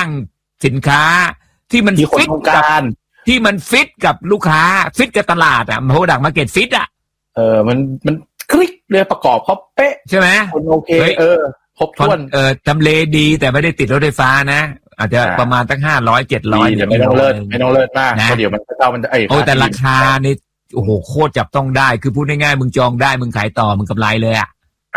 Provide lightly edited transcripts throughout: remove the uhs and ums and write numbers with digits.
างสินค้าที่มันฟิตกับลูกค้าฟิตกับตลาดอ่ะโปรดักต์มาร์เก็ตฟิตอ่ะมันคลิกเลยประกอบเขาเป๊ะใช่ไหมคนโอเคครบถ้วนทำเลดีแต่ไม่ได้ติดรถไฟฟ้านะอาจจะประมาณตั้ง500-700 ไม่ต้องเลิศมากเพราะเดี๋ยวมันเข้ามันแต่ราคานี่โอ้โหโคตรจับต้องได้คือพูดง่ายๆมึงจองได้มึงขายต่อมึงกำไรเลยอ่ะ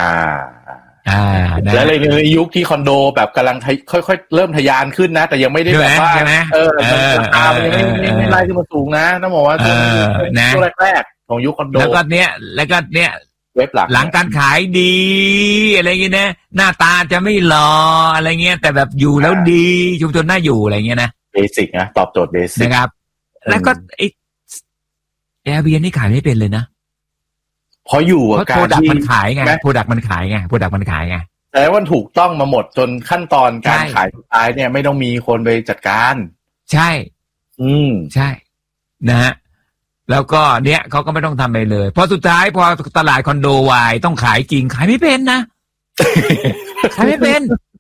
แล้วในยุคที่คอนโดแบบกำลังค่อยๆเริ่มทะยานขึ้นนะแต่ยังไม่ได้แบบว่าราคามันยังไม่ไล่ขึ้นมาสูงนะต้องบอกว่าช่วงแรกๆของยุคคอนโดแล้วก็เนี้ยเว็บหลังการขายดีอะไรเงี้ยนะหน้าตาจะไม่หล่ออะไรเงี้ยแต่แบบอยู่แล้วดีชุมชนน่าอยู่อะไรเงี้ยนะเบสิกนะตอบโจทย์เบสิกนะครับแล้วก็ไอ้ Airbnb นี่ขายไม่เป็นเลยนะเพราะอยู่กับการที่มันขายไงโปรดักต์มันขายไงแต่ว่าถูกต้องมาหมดจนขั้นตอนการขายสุดท้ายเนี่ยไม่ต้องมีคนไปจัดการใช่ใช่นะฮะแล้วก็เนี้ยเขาก็ไม่ต้องทำอะไรเลยพอสุดท้ายพอตลาดคอนโดวายต้องขายจริงขายไม่เป็นนะ ขายไม่เป็น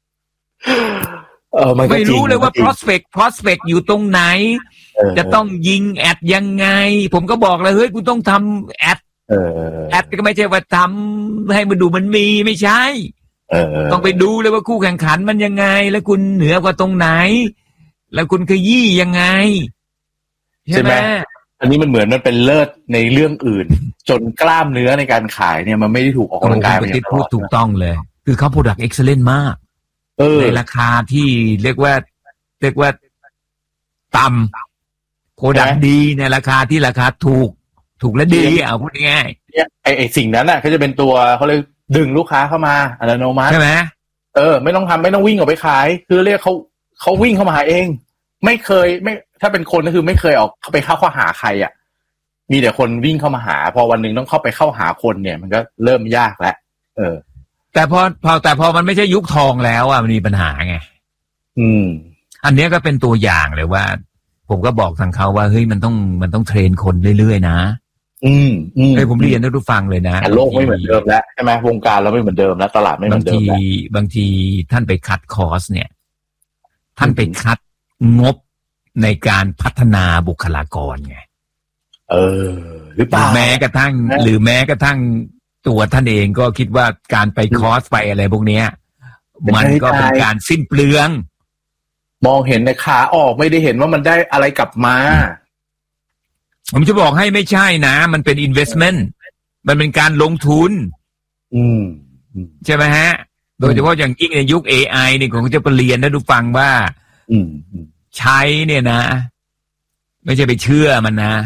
ไม่รู้เลยว่า prospect อยู่ตรงไหนจะต้องยิงแอดยังไงผมก็บอกเลยเฮ้ยกูต้องทำแอดก็ไม่ใช่ว่าทำให้มันดูมันมีไม่ใช่ต้องไปดูเลยว่าคู่แข่งขันมันยังไงแล้วคุณเหนือกว่าตรงไหนแล้วคุณขยี้ยังไงใช่ไหมอันนี้มันเหมือนมันเป็นเลิศในเรื่องอื่นจนกล้ามเนื้อในการขายเนี่ยมันไม่ได้ถูกออกกำลังกายไปพูดถูกต้องเลยคือเขา product excellent มากในราคาที่เรียกว่าต่ำ product ดีในราคาที่ราคาถูกและดีเอาพูดง่ายๆเนี่ยไอสิ่งนั้นน่ะก็จะเป็นตัวเขาเลยดึงลูกค้าเข้ามาอัตโนมัติใช่ไหมไม่ต้องวิ่งออกไปขายคือเรียกเขาวิ่งเข้ามาหาเองไม่เคยถ้าเป็นคนก็คือไม่เคยออกเข้าไปเข้าหาใครอ่ะมีแต่คนวิ่งเข้ามาหาพอวันหนึ่งต้องเข้าไปเข้าหาคนเนี่ยมันก็เริ่มยากแล้วแต่พอมันไม่ใช่ยุคทองแล้วอ่ะมันมีปัญหาไงอันนี้ก็เป็นตัวอย่างเลยว่าผมก็บอกทางเขาว่าเฮ้ยมันต้องเทรนคนเรื่อยๆนะผมเรียนให้ทุกฟังเลยนะโลกไม่เหมือนเดิมแล้วใช่ไหมวงการเราไม่เหมือนเดิมแล้วตลาดไม่เหมือนเดิมแล้วบางทีท่านไปคัดคอร์สเนี่ยท่านไปคัดงบในการพัฒนาบุคลากรไงหรือเปล่าแม้กระทั่งตัวท่านเองก็คิดว่าการไปคอร์สไปอะไรพวกนี้มันก็เป็นการสิ้นเปลืองมองเห็นในขาออกไม่ได้เห็นว่ามันได้อะไรกลับมาผมจะบอกให้ไม่ใช่นะมันเป็น investment มันเป็นการลงทุนใช่ไหมฮะโดยเฉพาะอย่างยิ่งในยุค AI นี่ผมจะไปเรียนนะดูฟังว่าใช้เนี่ยนะไม่ใช่ไปเชื่อมันนะ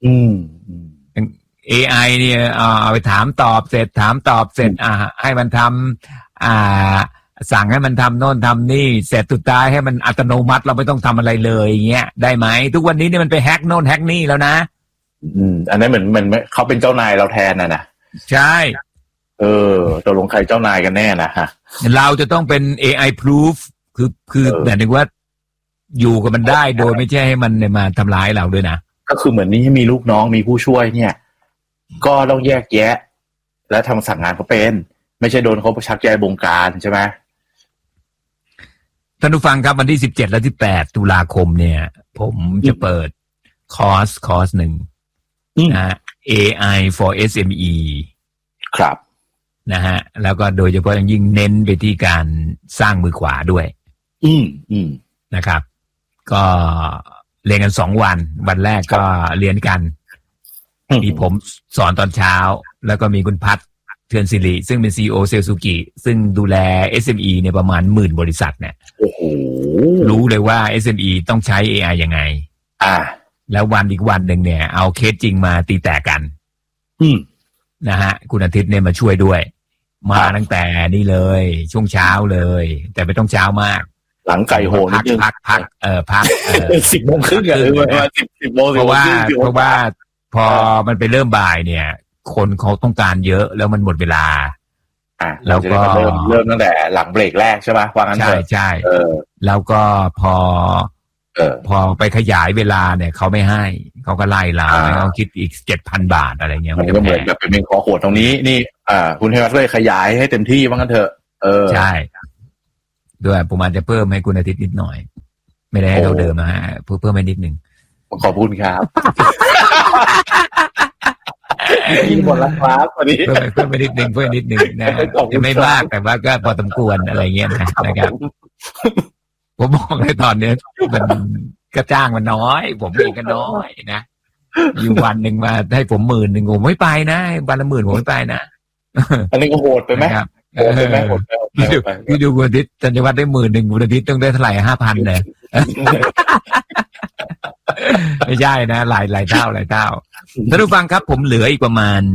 AI เนี่ยเอาไปถามตอบเสร็จให้มันทำสั่งให้มันทำโน่นทำนี่เสร็จสุดท้ายให้มันอัตโนมัติเราไม่ต้องทำอะไรเลยอย่างเงี้ยได้ไหมทุกวันนี้เนี่ยมันไปแฮกโน่นแฮกนี่แล้วนะอันนั้นเหมือนเขาเป็นเจ้านายเราแทนนะใช่ตกลงใครเจ้านายกันแน่นะฮะเราจะต้องเป็น AI proof คือแต่นึกว่าอยู่กับมันได้โดยไม่ใช่ให้มันมาทำร้ายเราด้วยนะก็คือเหมือนนี้ให้มีลูกน้องมีผู้ช่วยเนี่ยก็ต้องแยกแยะและทำสั่งงานเขาเป็นไม่ใช่โดนเขาชักใยบงการใช่ไหมท่านผู้ฟังครับวันที่17และ18ตุลาคมเนี่ยผมจะเปิดคอร์สหนึ่งนะ AI for SME ครับนะฮะแล้วก็โดยเฉพาะอย่างยิ่งเน้นไปที่การสร้างมือขวาด้วยนะครับก็เรียนกัน2วันแรกก็เรียนกันมีผมสอนตอนเช้าแล้วก็มีคุณพัฒน์เทือนศิริซึ่งเป็น CEO เซลซูกิซึ่งดูแล SME เนี่ยประมาณ10,000 บริษัทเนี่ยรู้เลยว่า SME ต้องใช้ AI ยังไงแล้วอีกวันหนึ่งเนี่ยเอาเคสจริงมาตีแตกกันนะฮะคุณอาทิตย์เนี่ยมาช่วยด้วยมาตั้งแต่นี่เลยช่วงเช้าเลยแต่ไม่ต้องเช้ามากหลังไก่โหนพัก 10 โมงครึ่งเลยว่า10 โมงเพราะว่าพอมันไปเริ่มบ่ายเนี่ยคนเขาต้องการเยอะแล้วมันหมดเวลาแล้วก็เริ่มตั้งแต่หลังเบรกแรกใช่ป่ะว่างั้นใช่แล้วก็พอไปขยายเวลาเนี่ยเขาไม่ให้เขาก็ไล่เราเขาคิดอีก 7,000 บาทอะไรเงี้ยมันก็เหมือนแบบเป็นคอโหดตรงนี้นี่คุณเฮวัตเลยขยายให้เต็มที่ว่างั้นเถอะใช่ด้วยผมอาจจะเพิ่มให้คุณอาทิตย์นิดหน่อยไม่ได้ให้เท่าเดิมนะฮะเพิ่มไปนิดนึงขอบคุณครับกินหมดแล้วครับวันนี้เพิ่มไปนิดนึงนะจะไม่มากแต่ว่าก็พอสมควรอะไรเงี้ยนะครับผมบอกเลยตอนนี้มันก็จ้างมันน้อยผมเองก็น้อยนะอยู่วันหนึ่งมาให้ผม10,000ผมไม่ไปนะวันละ10,000ผมไม่ไปนะอันนี้ก็โหดไปไหมโหดไปไหมโหดไปดูวันอาทิตย์จันทวัฒน์ได้10,000วันอาทิตย์ต้องได้เท่าไหร่ 5,000 เลยไม่ใช่นะหลายเท่าท่านผู้ฟังครับผมเหลืออีกประมาณ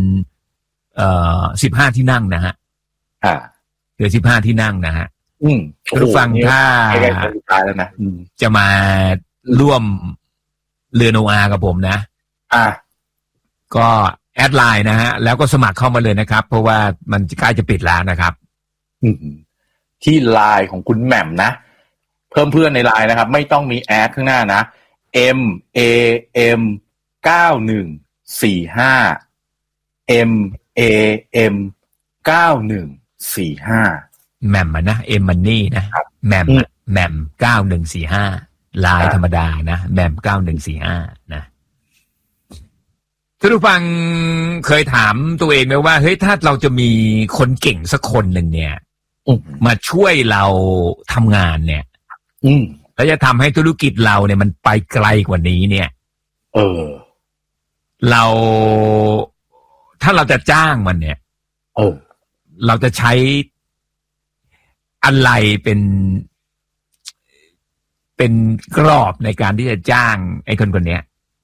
15 ที่นั่งนะฮะเหลือ15 ที่นั่งนะฮะท่านผู้ฟังถ้าจะมาร่วมเรือโนอากับผมนะก็แอดไลน์นะฮะแล้วก็สมัครเข้ามาเลยนะครับเพราะว่ามันใกล้จะปิดแล้วนะครับที่ไลน์ของคุณแหม่มนะเพิ่มเพื่อนในไลน์นะครับไม่ต้องมีแอดข้างหน้านะ MAM 9145 MAM 9145 แหม่มนะเอ็มมันนี่นะแหม่ม9145ไลน์ธรรมดานะแหม่ม9145นะท่านผู้ฟังเคยถามตัวเองไหมว่าเฮ้ยถ้าเราจะมีคนเก่งสักคนหนึ่งเนี่ยมาช่วยเราทำงานเนี่ยแล้วจะทำให้ธุรกิจเราเนี่ยมันไปไกลกว่านี้เนี่ยเราถ้าเราจะจ้างมันเนี่ยเราจะใช้อะไรเป็นกรอบในการที่จะจ้างไอ้คนเนี้ย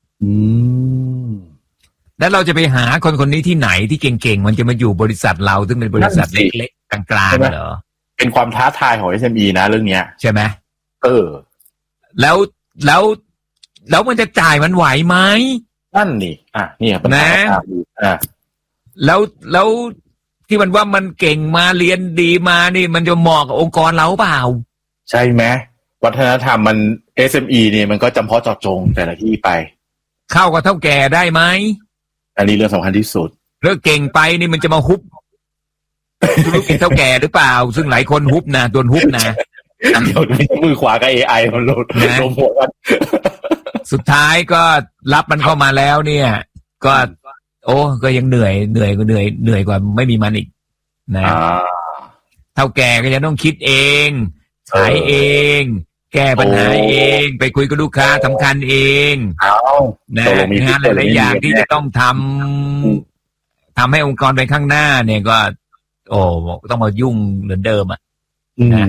แล้วเราจะไปหาคนนี้ที่ไหนที่เก่งๆมันจะมาอยู่บริษัทเราซึ่งเป็นบริษัทเล็กๆกลางๆเหรอเป็นความท้าทายของ SME นะเรื่องเนี้ยใช่ไหมแล้วมันจะจ่ายมันไหวไหมนั่นนี่เนี่ยนะแล้วที่มันว่ามันเก่งมาเรียนดีมานี่มันจะเหมาะกับองค์กรเราเปล่าใช่ไหมวัฒนธรรมมัน SME เนี่ยมันก็จำเพาะเจาะจงแต่ละที่ไปเข้ากับเท่าแก่ได้ไหมอันนี้เรื่องสำคัญที่สุดเรื่องเก่งไปนี่มันจะมาฮุบธุรกิจเท่าแก่หรือเปล่าซึ่งหลายคนฮุบนะโดนฮุบนะเดี๋ยวมือขวากับ AI มันลงหัวกันสุดท้ายก็รับมันเข้ามาแล้วเนี่ยก็ก็ยังเหนื่อยกว่าไม่มีมันอีกนะเท่าแก่ก็ยังต้องคิดเองขายเองแก้ปัญหาเองไปคุยกับลูกค้าสำคัญเองนะงานหลายๆอย่างที่จะต้องทำให้องค์กรไปข้างหน้าเนี่ยก็ต้องมายุ่งเหมือนเดิมอ่ะนะ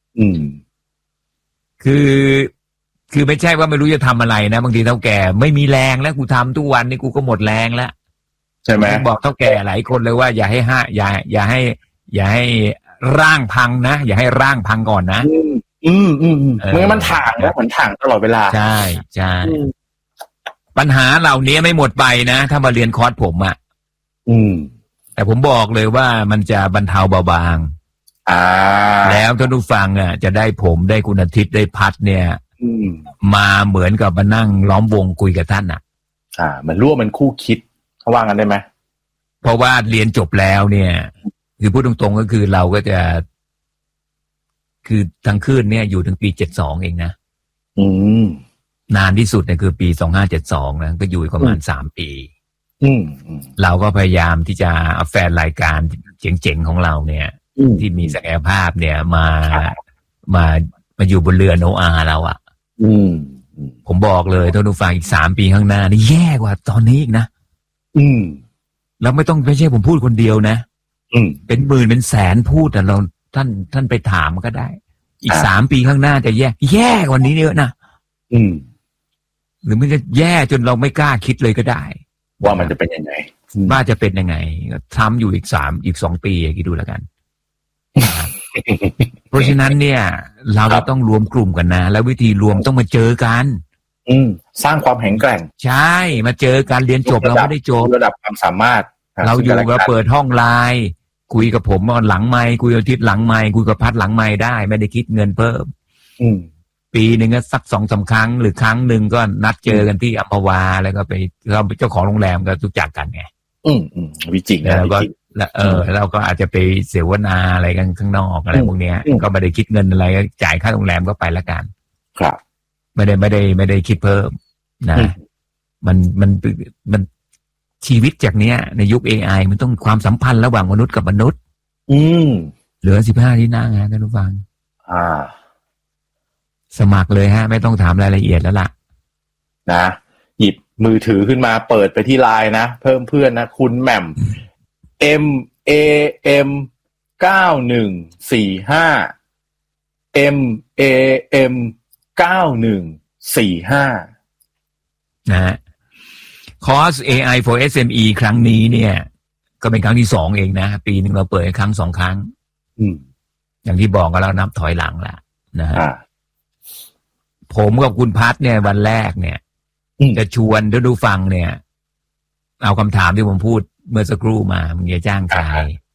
คือไม่ใช่ว่าไม่รู้จะทำอะไรนะบางทีเท่าแก่ไม่มีแรงแล้วกูทำทุกวันนี่กูก็หมดแรงแล้วใช่ไหมบอกเท่าแก่หลายคนเลยว่าอย่าให้ร่างพังนะอย่าให้ร่างพังก่อนนะเมื่อมันถ่างแล้วมันถ่างตลอดเวลาใช่ปัญหาเหล่านี้ไม่หมดไปนะถ้ามาเรียนคอร์สผมอ่ะแต่ผมบอกเลยว่ามันจะบรรเทาเบาบางแล้วท่านผู้ฟังอ่ะจะได้ผมได้คุณอาทิตย์ได้พัดเนี่ยมาเหมือนกับมานั่งล้อมวงคุยกับท่านอ่ะมันร่วมมันคู่คิดเขาว่ากันได้ไหมเพราะว่าเรียนจบแล้วเนี่ยคือพูดตรงๆก็คือเราก็จะคือทั้งคืนเนี่ยอยู่ถึงปี72เองนะนานที่สุดเนี่ยคือปี2572นะก็อยู่ประมาณ3ปีเราก็พยายามที่จะเอาแฟนรายการเจ๋งๆของเราเนี่ยที่มีศักยภาพเนี่ยมาอยู่บนเรือโนอาเราอ่ะผมบอกเลยท่านผู้ฟังอีก3ปีข้างหน้านี่แย่กว่าตอนนี้อีกนะแล้วไม่ใช่ผมพูดคนเดียวนะเป็นหมื่นเป็นแสนพูดแต่เราท่านไปถามก็ได้อีก3ปีข้างหน้าจะแย่กว่านี้เยอะนะหรือมันจะแย่จนเราไม่กล้าคิดเลยก็ได้ว่ามันจะเป็นยังไงว่าจะเป็นยังไงทำอยู่อีก2ปีคิดดูแล้วกันเพราะฉะนั้นเนี่ยเราต้องรวมกลุ่มกันนะแล้ววิธีรวมต้องมาเจอกันสร้างความแข็งแกร่งใช่มาเจอกันเรียนจบเราไม่ได้จบระดับความสามารถเราอยู่กับเปิดห้องไลน์คุยกับผมหลังไมค์คุยกับทิศหลังไมค์คุยกับพัดหลังไมค์ได้ไม่ได้คิดเงินเพิ่มปีหนึ่งก็สัก 2-3 ครั้งหรือครั้งหนึ่งก็นัดเจอกันที่อัมพวาแล้วก็ไปเราเป็นเจ้าของโรงแรมก็รู้จักกันไงวิจิตรแล้วก็เราก็อาจจะไปเสวนาอะไรกันข้างนอกอะไรพวกนี้ก็ไม่ได้คิดเงินอะไรจ่ายค่าโรงแรมก็ไปละกันครับไม่ได้คิดเพิ่มนะมันชีวิตจากเนี้ยในยุค AI มันต้องความสัมพันธ์ระหว่างมนุษย์กับมนุษย์เหลือ15ที่นั่งฮะท่านผู้ฟังสมัครเลยฮะไม่ต้องถามรายละเอียดแล้วล่ะนะหยิบมือถือขึ้นมาเปิดไปที่ไลน์นะเพิ่มเพื่อนนะคุณแหม่ม MAM 9145 MAM 9145 นะฮะคอร์ส AI for SME ครั้งนี้เนี่ยก็เป็นครั้งที่2เองนะปีนึงเราเปิดครั้ง2ครั้งอย่างที่บอกก็แล้วนับถอยหลังละนะฮะผมกับคุณพัฒน์เนี่ยวันแรกเนี่ยจะชวนท่านผู้ฟังเนี่ยเอาคำถามที่ผมพูดเมื่อสักครู่มามึงจะจ้างใคร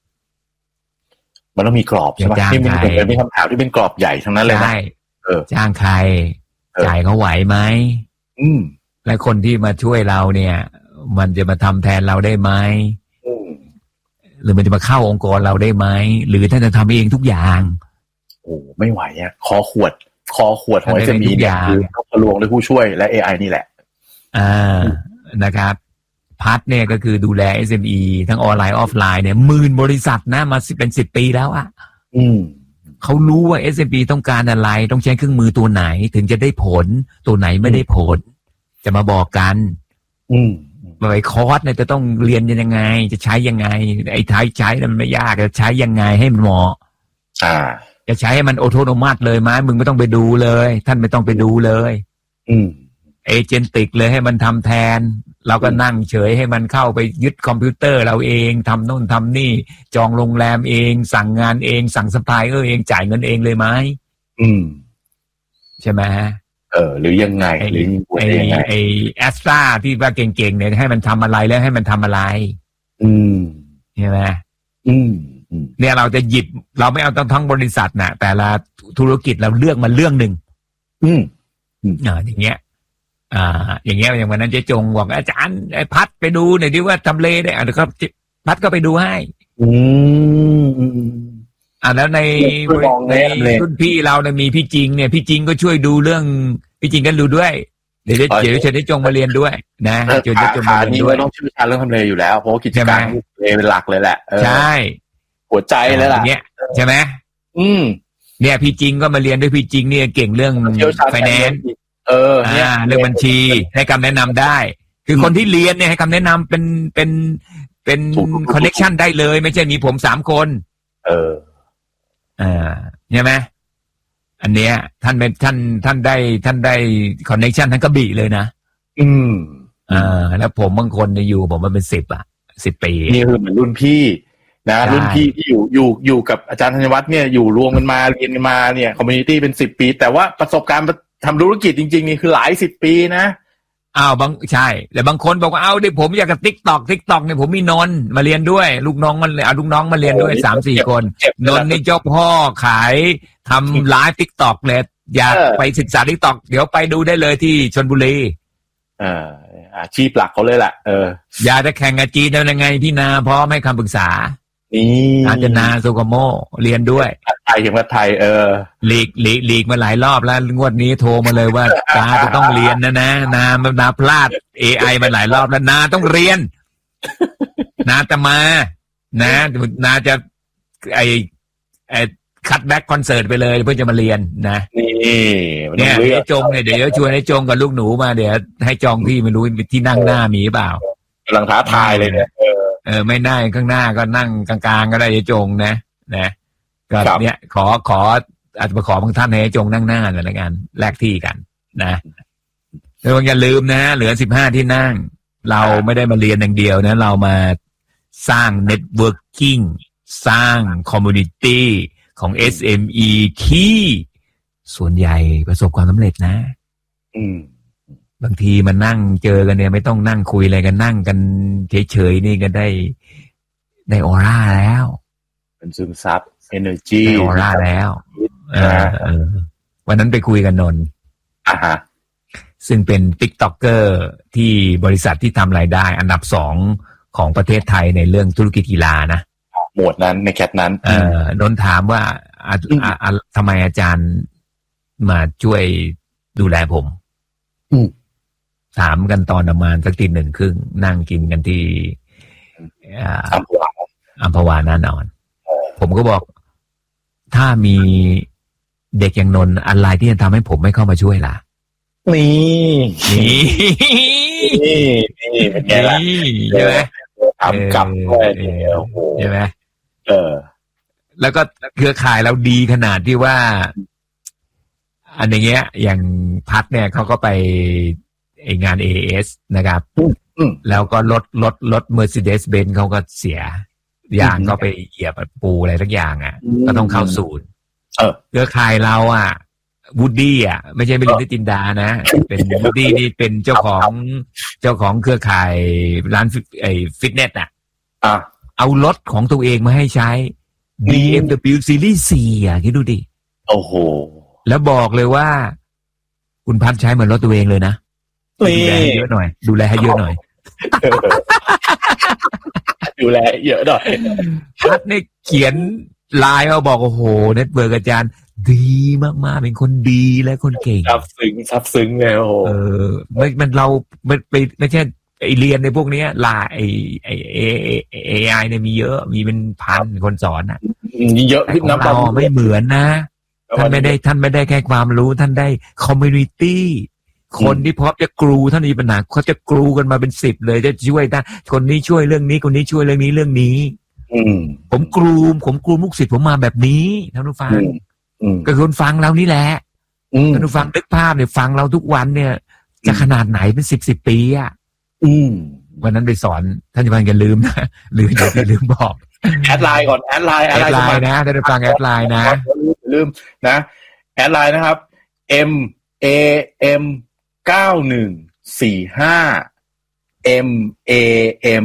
มันต้องมีกรอบใช่ไหมที่มันเป็นคำถามที่เป็นกรอบใหญ่ทั้งนั้นเลยนะจ้างใครจ่ายเขาไหวไหมและคนที่มาช่วยเราเนี่ยมันจะมาทำแทนเราได้ไหมหรือมันจะมาเข้าองค์กรเราได้ไหมหรือท่านจะทำเองทุกอย่างโอ้ไม่ไหวอ่ะคอขวดของจะมีเนี่ยคือต้องทะลวงด้วยผู้ช่วยและ AI นี่แหละนะครับพัดเนี่ยก็คือดูแล SME ทั้งออนไลน์ออฟไลน์เนี่ย10,000 บริษัทนะมาเป็น10 ปีแล้วอ่ะเขารู้ว่า SME ต้องการอะไรต้องใช้เครื่องมือตัวไหนถึงจะได้ผลตัวไหนไม่ได้ผลจะมาบอกกันไปคอร์สเนี่ยจะต้องเรียนยังไงจะใช้ยังไงไอ้ใช้มันไม่ยากจะใช้ยังไงให้มันเหมาะจะใช้ให้มันออโตโนมัติเลยไหมมึงไม่ต้องไปดูเลยท่านไม่ต้องไปดูเลยเอเจนติกเลยให้มันทำแทนเราก็นั่งเฉยให้มันเข้าไปยึดคอมพิวเตอร์เราเองทำโน่นทำนี่จองโรงแรมเองสั่งงานเองสั่งซัพพลายเออร์เองจ่ายเงินเองเลยไหมใช่ไหมหรือยังไงหรือไอแอสตราที่ว่าเก่งๆเนี่ยให้มันทำอะไรแล้วให้มันทำอะไรใช่ไหมเนี่ยเราจะหยิบเราไม่เอาทั้งบริษัทนะแต่ละธุรกิจเราเลือกมาเรื่องหนึ่งอย่างเงี้ยอย่างเงี้ยอย่างวันนั้นเจ๊จงบอกอาจารย์ไอ้พัดไปดูหน่อยดิว่าทำเลได้ครับพัดก็ไปดูให้แล้วในรุ่นพี่เราเนี่ยมีพี่จริงเนี่ยพี่จริงก็ช่วยดูเรื่องพี่จริงก็ดูด้วยเดี๋ยวเจ๊จงมาเรียนด้วยนะเจ๊จงมาเรียนด้วยต้องชื่อชาเรื่องทำเลอยู่แล้วเพราะกิจการทำเลเป็นหลักเลยแหละใช่หัวใจเลยล่ะเนี่ยใช่ไหมเนี่ยพี่จริงก็มาเรียนด้วยพี่จริงเนี่ยเก่งเรื่องไฟแนนซ์เรื่องบัญชีให้คำแนะนำได้คือคนที่เรียนเนี่ยให้คำแนะนำเป็นคอนเนคชั่นได้เลยไม่ใช่มีผม3 คนใช่ไหมอันเนี้ยท่านได้คอนเนคชั่นทั้งกระบี่เลยนะแล้วผมบางคนเนี่ยอยู่ผมมันเป็น10 ปีนี่คือเหมือนรุ่นพี่นะรุ่นพี่ที่อยู่กับอาจารย์ธัญวัฒน์เนี่ยอยู่รวมกันมาเรียนกันมาเนี่ยคอมมูนิตี้เป็น10 ปีแต่ว่าประสบการณ์ทำธุรกิจจริงๆนี่คือหลาย10 ปีนะใช่แต่บางคนบอกว่าดิผมอยากกับ TikTok เนี่ยผมมีนนมาเรียนด้วยลูกน้องมันเอาลูกน้องมาเรียนด้วย 3-4 คนนนนี่เจ้าพ่อขายทำไลฟ์ TikTok เลยอยากไปศึกษา TikTok เดี๋ยวไปดูได้เลยที่ชลบุรีอาชีพหลักเขาเลยแหละอยากจะแข่งกับจีนยังไงพี่นาพร้อมให้คำปรึกษาอาจนาโซโกโมเรียนด้วยไทยไทยหลีกมาหลายรอบแล้วงวดนี้โทรมาเลยว่านาจะต้องเรียนนาพลาด AI มาหลายรอบแล้วนาต้องเรียนนาจะมานาจะไอคัดแบ็กคอนเสิร์ตไปเลยเพื่อจะมาเรียนนะเนี่ยไอ้จงเนี่ยเดี๋ยวชวนไอ้จงกับลูกหนูมาเดี๋ยวให้จองที่ไม่รู้ที่นั่งหน้ามีเปล่ากำลังท้าทายเลยเนี่ยไม่นั่งข้างหน้าก็นั่งกลางๆก็ได้ไอ้จงนะก็เนี่ยขออาจจะมาขอบางท่านให้ไอ้จงนั่งหน้าเลยละกันแลกที่กันนะแต่อย่าลืมนะเหลือ15 ที่นั่งเราไม่ได้มาเรียนอย่างเดียวนะเรามาสร้างเน็ตเวิร์กิ่งสร้างคอมมูนิตี้ของ SME ที่ส่วนใหญ่ประสบความสำเร็จนะบางทีมันนั่งเจอกันเนี่ยไม่ต้องนั่งคุยอะไรกันนั่งกันเฉยๆนี่ก็ได้ออร่าแล้วเป็นซึมซับ energy ได้ออร่าแล้ววันนั้นไปคุยกันนนท์ซึ่งเป็น TikToker ที่บริษัทที่ทำรายได้อันดับ2ของประเทศไทยในเรื่องธุรกิจกีฬานะหมวดนั้นในแคทนั้นนนท์ถามว่าทำไมอาจารย์มาช่วยดูแลผมถามกันตอนประมาณสักตี 1:30นั่งกินกันที่อัมพวาน่านอนผมก็บอกถ้ามีเด็กอย่างนนท์อะไรที่จะทำให้ผมไม่เข้ามาช่วยล่ะนี่เป็นไงล่ะใช่ไหมถามกลับด้วยใช่ไหมแล้วก็เครือข่ายเราดีขนาดที่ว่าอันอย่างเงี้ยอย่างพัดเนี่ยเขาก็ไปงาน AAS นะครับแล้วก็รถ Mercedes-Benz เขาก็เสียยางก็ไปเหยียบปูอะไรทั้งอย่างอ่ะก็ต้องเข้าศูนย์เครือข่ายเราอ่ะวูดดี้อ่ะไม่ใช่มิลินจินดานะเป็นวูดดี้นี่เป็นเจ้าของเครือข่ายร้านฟิตเนสอ่ะเอารถของตัวเองมาให้ใช้ BMW Series 4 อ่ะคิดดูดิโอ้โหแล้วบอกเลยว่าคุณพัดใช้เหมือนรถตัวเองเลยนะดูแลให้เยอะหน่อยดูแลให้เยอะหน่อยดูแลเยอะหน่อยพัดเนี่ยเขียนไลน์มาบอกโอ้โหเน็ตเวิร์กอาจารย์ดีมากๆเป็นคนดีและคนเก่งซับซึ้งเลยโอ้โหมันเราไม่ใช่ไอเรียนในพวกนี้ลาไอAI เนี่ยมีเยอะมีเป็นพันคนสอนอ่ะเยอะขึ้นนะเราไม่เหมือนนะท่านไม่ได้แค่ความรู้ท่านได้คอมมูนิตี้คนที่พร้อมจะกรูท่านมีปัญหาเขาจะกรูกันมาเป็น10เลยจะช่วยท่านคนนี้ช่วยเรื่องนี้คนนี้ช่วยเรื่องนี้ผมกรูลูกศิษย์ผมมาแบบนี้ท่านผู้ฟังก็คนฟังเรานี่แหละท่านผู้ฟังนึกภาพเนี่ยฟังเราทุกวันเนี่ยจะขนาดไหนเป็น10 ปีอ่ะวันนั้นไปสอนท่านผู้ฟังอย่าลืมนะลืมอย่าลืมบอกแอดไลน์ก่อนแอดไลน์นะท่านผู้ฟังแอดไลน์นะลืมนะแอดไลน์นะครับ MAM 9145 MAM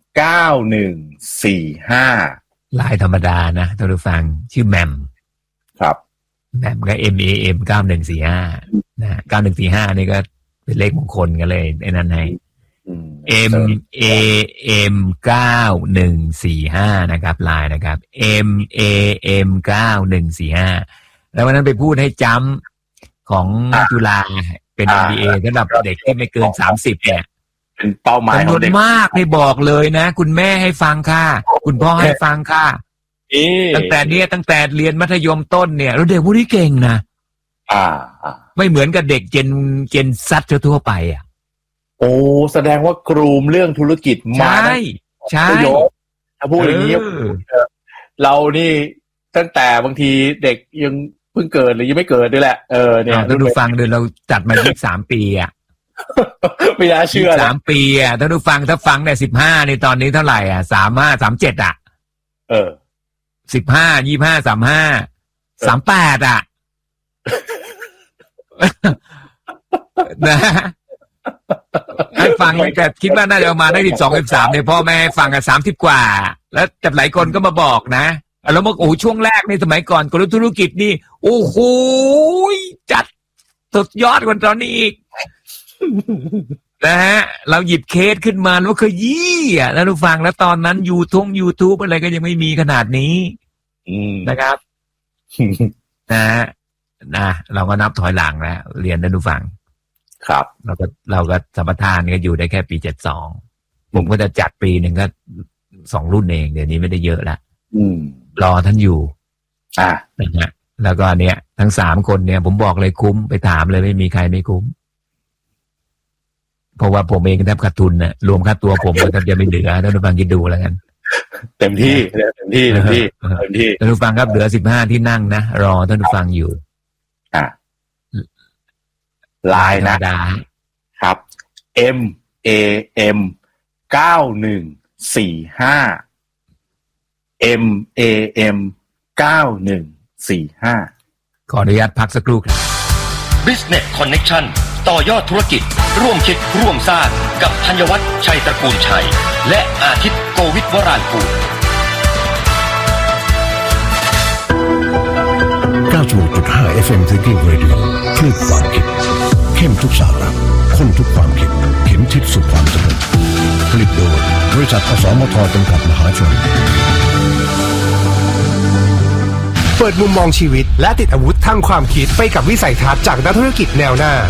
9145 ไลน์ธรรมดานะท่านผู้ฟังชื่อแมมครับแมมก็ MAM 9145นะ9145นี่ก็เป็นเลขมงคลกันเลยไอ้นั่นให้ MAM 9145นะครับไลน์นะครับ MAM 9145แล้ววันนั้นไปพูดให้จำของจุฬาเป็น MBA สำหรับเด็กที่ไม่เกิน30เนี่ยเป็นเป้าหมายของเด็กมากให้บอกเลยนะคุณแม่ให้ฟังค่ะคุณพ่อให้ฟังค่ะตั้งแต่เรียนมัธยมต้นเนี่ยแล้วเด็กพวกนี้เก่งนะไม่เหมือนกับเด็กเจนซัดทั่วไปอ่ะโอ้แสดงว่ากรูมเรื่องธุรกิจมาใช่ถ้าพูดอย่างนี้เรานี่ตั้งแต่บางทีเด็กยังเพิ่งเกิดหรือยังไม่เกิดด้วยแหละเนี่ยท่านผู้ฟังเดี๋ยวเราจัดมา23 ปีอ่ะไม่น่าเชื่อ 3 ปีอ่ะท่านผู้ฟังถ้าฟังเนี่ย15นี่ตอนนี้เท่าไหร่อ่ะ35 37อ่ะ15 25 35 38อ่ะนะให้ฟังแต่คิดว่าน่าจะประมาณได้12 13เนี่ยพ่อแม่ฟังกัน30 กว่าแล้วจับหลายคนก็มาบอกนะแล้วบอกโอ้ช่วงแรกในสมัยก่อนกลยุทธ์ธุรกิจนี่โอ้โหจัดสุดยอดกว่าตอนนี้อีกนะฮะเราหยิบเคสขึ้นมาแล้วเคยยี่อ่ะแล้วดูฟังแล้วตอนนั้นYouTube อะไรก็ยังไม่มีขนาดนี้นะครับนะเราก็นับถอยหลังแล้วเรียนได้ดูฟังครับเราก็สัมปทานก็อยู่ได้แค่ปี72ผมก็จะจัดปีหนึ่งก็2 รุ่นเองเดี๋ยวนี้ไม่ได้เยอะละรอท่านอยู่นะฮะแล้วก็เนี่ยทั้ง3 คนเนี่ยผมบอกเลยคุ้มไปถามเลยไม่มีใครไม่คุ้มเพราะว่าผมเองแทบขาดทุนนะรวมค่าตัวผมก็แทบจะไม่เหลือท่านผู้ฟังคิดดูแล้วกันเต็มที่ท่านผู้ฟังครับเหลือ15 ที่นั่งนะรอท่านผู้ฟังอยู่ไลน์นะครับ MAM 9145 MAM 9145 ขออนุญาตพักสักครู่ครับ Business Connection ต่อยอดธุรกิจร่วมคิดร่วมสร้างกับธัญวัฒน์ชัยตระกูลชัยและอาทิตย์โกวิทวรานกูล 96.5 FM Thinking Radio คลื่นความคิดเข้มทุกสาระข้นทุกความคิดเข็มทิศสู่ความสำเร็จผลิตโดยบริษัทอสมทจำกัดมหาชนเปิดมุมมองชีวิตและติดอาวุธทางความคิดไปกับวิสัยทัศน์จากนักธุรกิจแนวหน้า